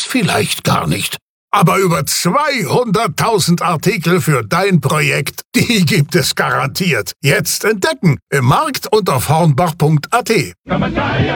vielleicht gar nicht. Aber über 200.000 Artikel für dein Projekt, die gibt es garantiert. Jetzt entdecken im Markt und auf hornbach.at.